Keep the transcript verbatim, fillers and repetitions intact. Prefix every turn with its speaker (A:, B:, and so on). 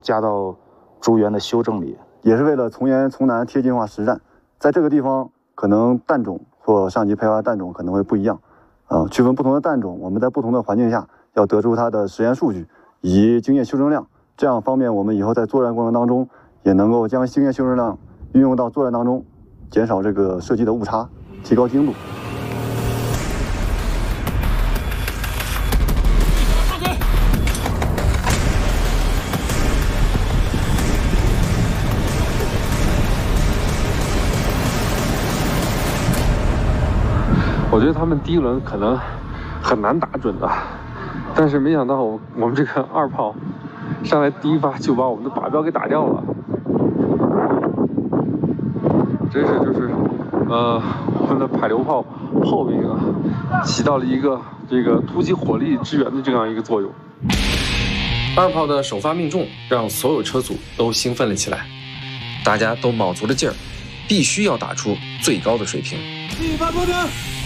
A: 加到诸元的修正里，
B: 也是为了从严从难贴近化实战。在这个地方，可能弹种或上级配发弹种可能会不一样，啊、呃，区分不同的弹种，我们在不同的环境下要得出它的实验数据以及经验修正量，这样方便我们以后在作战过程当中也能够将经验修正量运用到作战当中，减少这个射击的误差，提高精度。
C: 我觉得他们第一轮可能很难打准的，但是没想到我我们这个二炮上来第一发就把我们的靶标给打掉了，真是就是呃我们的迫流炮炮兵啊，起到了一个这个突击火力支援的这样一个作用。
D: 二炮的首发命中，让所有车组都兴奋了起来，大家都卯足了劲儿，必须要打出最高的水平。
E: 第一发炮声。